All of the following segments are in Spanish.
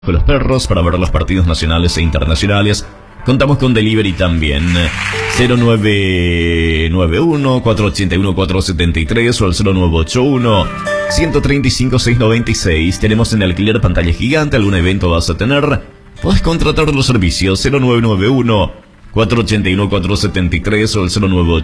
Con los perros para ver los partidos nacionales e internacionales. Contamos con delivery también. 0991-481-473 o al 0981-135-696. Tenemos en alquiler pantalla gigante. Algún evento vas a tener. Podés contratar los servicios. 0991-481-473 o al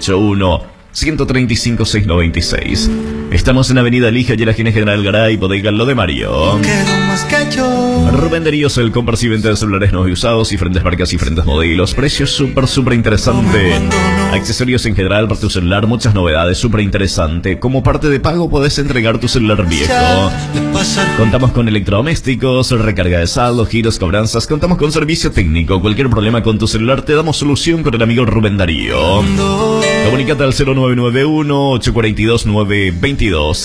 0981-135-696. Estamos en Avenida Ligia y la General Garay, Bodega Lo de Mario. Rubén Daríos, el compras y venta de celulares nuevos y usados, diferentes marcas y diferentes modelos, precios súper interesante. Accesorios en general para tu celular, muchas novedades, súper interesante. Como parte de pago podés entregar tu celular viejo. Contamos con electrodomésticos, recarga de saldo, giros, cobranzas. Contamos con servicio técnico. Cualquier problema con tu celular te damos solución con el amigo Rubén Darío. Comunicate al 0991-842-922.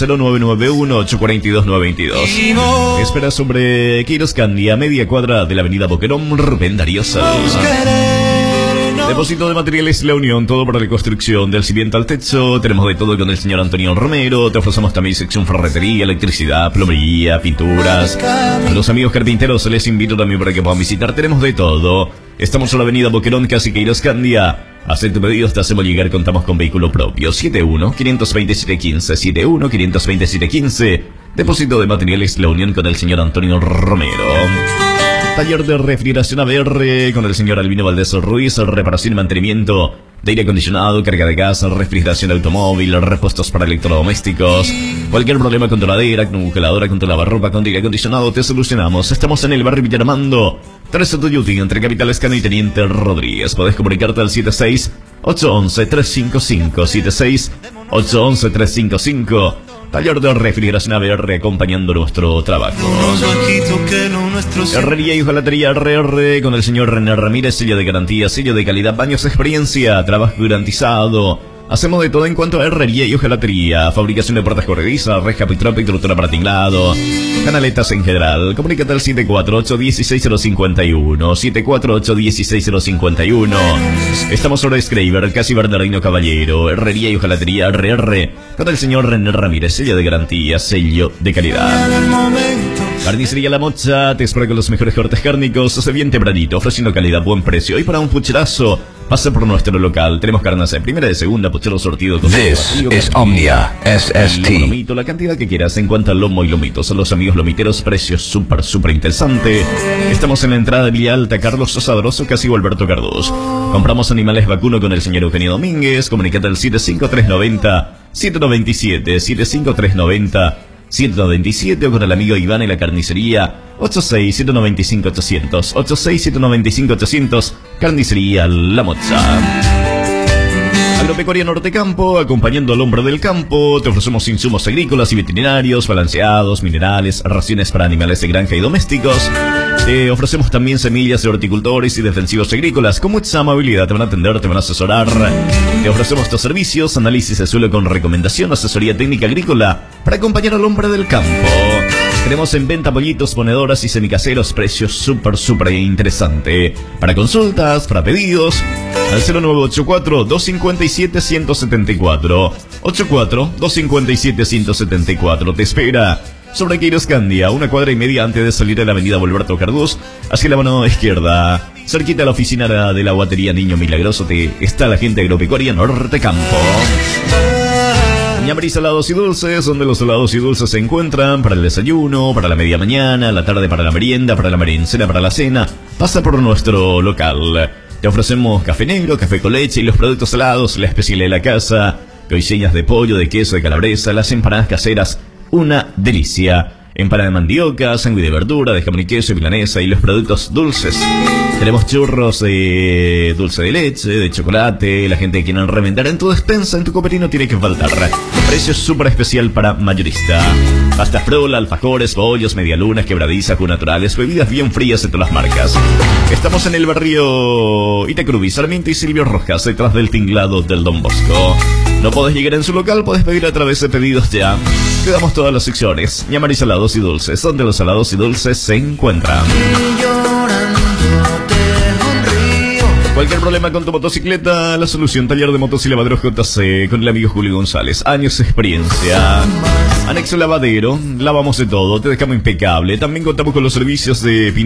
0991-842-922. Espera sobre Quiros Candia, media cuadra de la avenida Boquerón, Rubén Darío. Depósito de materiales La Unión, todo para la construcción, del cimiento al techo. Tenemos de todo con el señor Antonio Romero. Te ofrecemos también sección ferretería, electricidad, plomería, pinturas. A los amigos carpinteros les invito también para que puedan visitar. Tenemos de todo. Estamos en la avenida Boquerón, casi Quiros Candia. Hacer tu pedido, te hacemos llegar, contamos con vehículo propio. 71-527-15, 71-527-15. Depósito de materiales La Unión con el señor Antonio Romero. Taller de refrigeración ABR con el señor Albino Valdés Ruiz. Reparación y mantenimiento de aire acondicionado, carga de gas, refrigeración de automóvil, repuestos para electrodomésticos. Cualquier problema con tu heladera, con tu congeladora, con tu lavarropa, con tu aire acondicionado, te solucionamos. Estamos en el barrio Villarmando, 13 Tuyuti, entre Capital Escano y Teniente Rodríguez. Podés comunicarte al 76-811-355, 76-811-355. Taller de refrigeración ABR acompañando nuestro trabajo. Herrería y hojalatería RR con el señor René Ramírez, sello de garantía, sello de calidad, baños, experiencia, trabajo garantizado. Hacemos de todo en cuanto a herrería y hojalatería, fabricación de puertas corredizas, reja, pitropa y estructura para tinglado, canaletas en general. Comunícate al 748-16051, 748-16051. Estamos sobre Scraver, casi Bernardino Caballero. Herrería y hojalatería RR con el señor René Ramírez, sello de garantía, sello de calidad. Carnicería La Mocha te espera con los mejores cortes cárnicos. Hace bien tempranito, ofreciendo calidad, buen precio. Y para un pucherazo, pasa por nuestro local. Tenemos carnes de primera y de segunda, puchero sortido con This is Omnia SST. Lomito, la cantidad que quieras en cuanto al lomo y lomitos. Son los amigos lomiteros, precios súper interesante. Estamos en la entrada de Villa Alta, Carlos Sosadroso, casi Alberto Cardús. Compramos animales vacuno con el señor Eugenio Domínguez. Comunicate al 75390-797, 75390-127 o con el amigo Iván en la carnicería 86-795-800, 86-795-800, carnicería La Mocha. Agropecuaria Nortecampo, acompañando al hombre del campo. Te ofrecemos insumos agrícolas y veterinarios, balanceados, minerales, raciones para animales de granja y domésticos. Te ofrecemos también semillas de horticultores y defensivos agrícolas. Con mucha amabilidad te van a atender, te van a asesorar. Te ofrecemos estos servicios: análisis de suelo con recomendación, asesoría técnica agrícola para acompañar al hombre del campo. Tenemos en venta pollitos, ponedoras y semicaseros, precios súper interesante. Para consultas, para pedidos, al 0984-257-174, 84-257-174. Te espera sobre Quiros Candia, una cuadra y media antes de salir de la avenida Alberto Cardús, hacia la mano izquierda. Cerquita de la oficina de la guatería Niño Milagroso está la gente Agropecuaria Nortecampo. Ñamri Salados y Dulces, donde los salados y dulces se encuentran para el desayuno, para la media mañana, la tarde para la merienda, para la merencena, para la cena. Pasa por nuestro local. Te ofrecemos café negro, café con leche y los productos salados, la especialidad de la casa, coiseñas de pollo, de queso, de calabresa, las empanadas caseras, una delicia. Empanada de mandioca, sándwich de verdura, de jamón y queso y milanesa y los productos dulces. Tenemos churros de dulce de leche, de chocolate. La gente que quiere revender en tu despensa, en tu coperino, tiene que faltar. Precio súper especial para mayorista. Pasta frola, alfajores, bollos, medialunas, quebradizas, jugos naturales, bebidas bien frías de todas las marcas. Estamos en el barrio Itacrubi, Sarmiento y Silvio Rojas, detrás del tinglado del Don Bosco. No podés llegar en su local, podés pedir a través de pedidos ya. Te damos todas las secciones. Ñamari Salados y Dulces, donde los salados y dulces se encuentran. Cualquier problema con tu motocicleta, la solución: taller de motos y lavadero JC con el amigo Julio González. Años de experiencia. Anexo lavadero, lavamos de todo, te dejamos impecable. También contamos con los servicios de